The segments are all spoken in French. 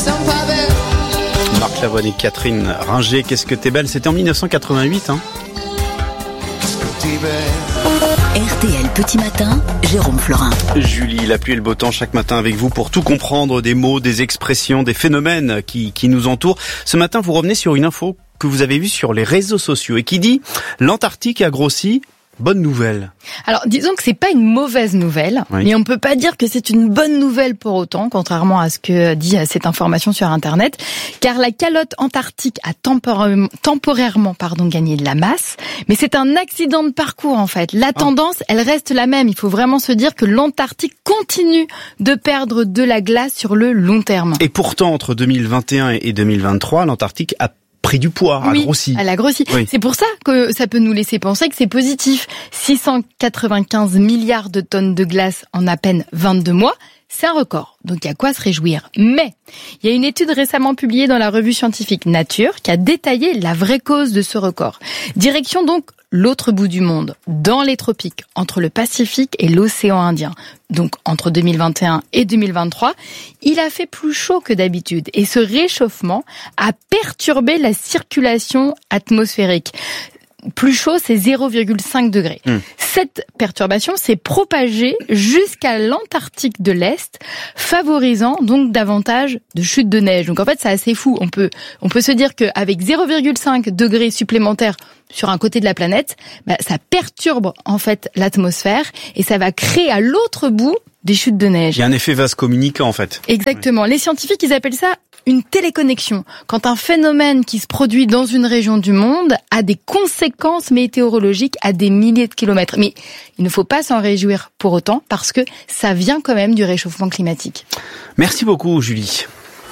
Marc Lavoine et Catherine Ringer, qu'est-ce que t'es belle. C'était en 1988, hein. RTL Petit Matin, Jérôme Florin. Julie, la pluie et le beau temps chaque matin avec vous pour tout comprendre des mots, des expressions, des phénomènes qui nous entourent. Ce matin, vous revenez sur une info que vous avez vue sur les réseaux sociaux et qui dit « L'Antarctique a grossi ». Bonne nouvelle. Alors, disons que c'est pas une mauvaise nouvelle, oui. Mais on peut pas dire que c'est une bonne nouvelle pour autant, contrairement à ce que dit cette information sur Internet, car la calotte antarctique a temporairement gagné de la masse, mais c'est un accident de parcours en fait. La tendance, elle reste la même. Il faut vraiment se dire que l'Antarctique continue de perdre de la glace sur le long terme. Et pourtant, entre 2021 et 2023, l'Antarctique a pris du poids, a grossi. Elle a grossi. Oui. C'est pour ça que ça peut nous laisser penser que c'est positif. 695 milliards de tonnes de glace en à peine 22 mois, c'est un record. Donc il y a quoi se réjouir. Mais il y a une étude récemment publiée dans la revue scientifique Nature qui a détaillé la vraie cause de ce record. Direction donc l'autre bout du monde, dans les tropiques, entre le Pacifique et l'océan Indien. Donc entre 2021 et 2023, il a fait plus chaud que d'habitude et ce réchauffement a perturbé la circulation atmosphérique. Plus chaud, c'est 0,5 degrés. Cette perturbation s'est propagée jusqu'à l'Antarctique de l'Est, favorisant donc davantage de chutes de neige. Donc en fait, c'est assez fou. On peut se dire qu'avec 0,5 degrés supplémentaires sur un côté de la planète, ça perturbe en fait l'atmosphère et ça va créer à l'autre bout des chutes de neige. Il y a un effet vase communicant en fait. Exactement. Les scientifiques, ils appellent ça une téléconnexion. Quand un phénomène qui se produit dans une région du monde a des conséquences météorologiques à des milliers de kilomètres. Mais il ne faut pas s'en réjouir pour autant parce que ça vient quand même du réchauffement climatique. Merci beaucoup, Julie.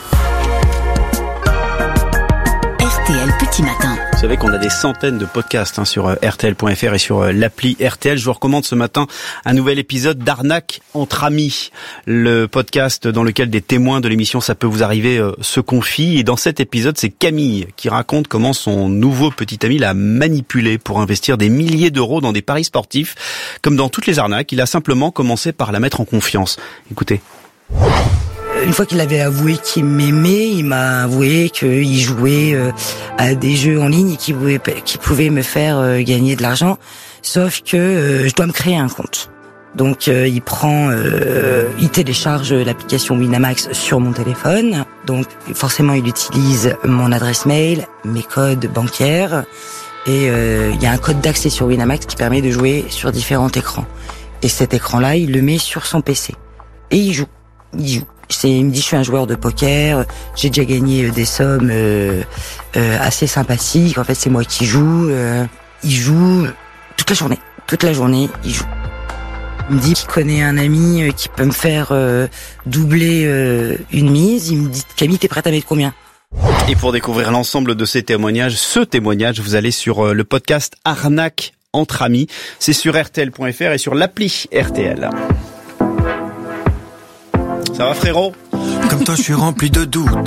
RTL Petit Matin. Vous savez qu'on a des centaines de podcasts sur RTL.fr et sur l'appli RTL. Je vous recommande ce matin un nouvel épisode d'Arnaque entre amis. Le podcast dans lequel des témoins de l'émission Ça peut vous arriver se confient. Et dans cet épisode, c'est Camille qui raconte comment son nouveau petit ami l'a manipulé pour investir des milliers d'euros dans des paris sportifs. Comme dans toutes les arnaques, il a simplement commencé par la mettre en confiance. Écoutez. Une fois qu'il avait avoué qu'il m'aimait, il m'a avoué qu'il jouait à des jeux en ligne et qu'il pouvait me faire gagner de l'argent. Sauf que je dois me créer un compte. Donc il télécharge l'application Winamax sur mon téléphone. Donc forcément il utilise mon adresse mail, mes codes bancaires. Et il y a un code d'accès sur Winamax qui permet de jouer sur différents écrans. Et cet écran-là, il le met sur son PC. Et il joue. Il me dit je suis un joueur de poker, j'ai déjà gagné des sommes assez sympathiques. En fait, c'est moi qui joue. Il joue toute la journée, il joue. Il me dit qu'il connaît un ami qui peut me faire doubler une mise. Il me dit Camille, t'es prête à mettre combien ? Et pour découvrir l'ensemble de ces témoignages, vous allez sur le podcast Arnaque entre amis. C'est sur RTL.fr et sur l'appli RTL. Ça va frérot ? Comme toi je suis rempli de doutes.